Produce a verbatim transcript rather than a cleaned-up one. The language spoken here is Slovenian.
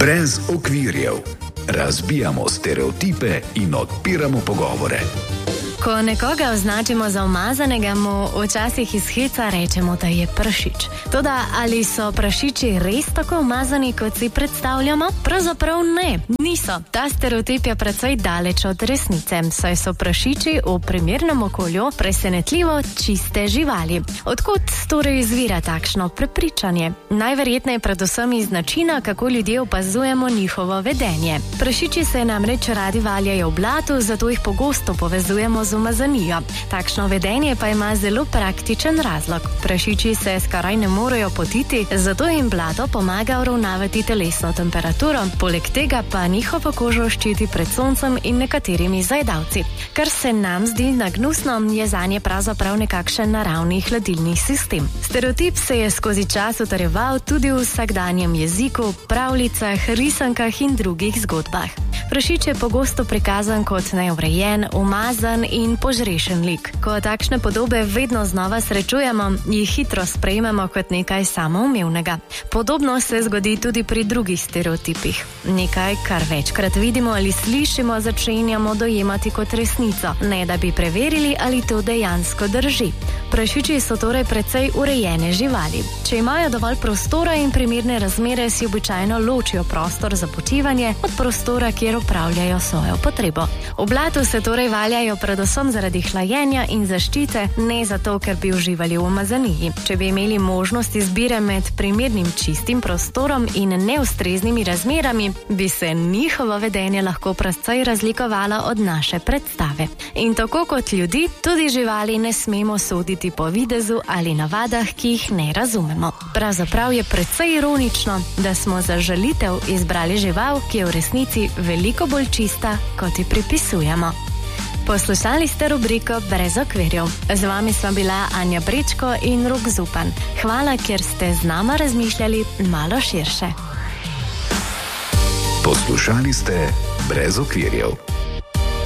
Brez okvirjev. Razbijamo stereotipe in odpiramo pogovore. Ko nekoga označimo za umazanega, mu včasih iz heca rečemo, da je prašič. Toda ali so prašiči res tako umazani, kot si predstavljamo? Pravzaprav ne, niso. Ta stereotip je precej daleč od resnice, saj so prašiči v primernem okolju presenetljivo čiste živali. Odkot torej izvira takšno prepričanje? Najverjetneje predvsem iz načina, kako ljudje opazujemo njihovo vedenje. Prašiči se namreč radi valjajo v blatu, zato jih pogosto povezujemo z umazanijo. Takšno vedenje pa ima zelo praktičen razlog. Prašiči se skoraj ne morejo potiti, zato jim blato pomaga uravnavati telesno temperaturo, poleg tega pa njihovo kožo ščiti pred soncem in nekaterimi zajedavci. Kar se nam zdi nagnusno, je zanje pravzaprav nekakšen naravni hladilni sistem. Stereotip se je skozi čas utrjeval tudi v vsakdanjem jeziku, pravljicah, risankah in drugih zgodbah. Prašič je pogosto prikazan kot neurejen, umazan in požrešen lik. Ko takšne podobe vedno znova srečujemo, jih hitro sprejmemo kot nekaj samoumevnega. Podobno se zgodi tudi pri drugih stereotipih. Nekaj, kar večkrat vidimo ali slišimo, začenjamo dojemati kot resnico, ne da bi preverili, ali to dejansko drži. Prašiči so torej precej urejene živali. Če imajo dovolj prostora in primerne razmere, si običajno ločijo prostor za počivanje od prostora, kjer opravljajo svojo potrebo. V blatu se torej valjajo predvsem zaradi hlajenja in zaščite, ne zato, ker bi uživali v umazaniji. Če bi imeli možnost izbire med primernim čistim prostorom in neustreznimi razmerami, bi se njihovo vedenje lahko precej razlikovalo od naše predstave. In tako kot ljudi, tudi živali ne smemo soditi po videzu ali navadah, ki jih ne razumemo. Pravzaprav je precej ironično, da smo za žalitev izbrali žival, ki je v resnici veliko bolj čista, kot ji pripisujemo. Poslušali ste rubriko Brez okvirjev. Z vami sva bila Anja Brečko in Rok Zupan. Hvala, ker ste z nama razmišljali malo širše. Poslušali ste Brez okvirjev.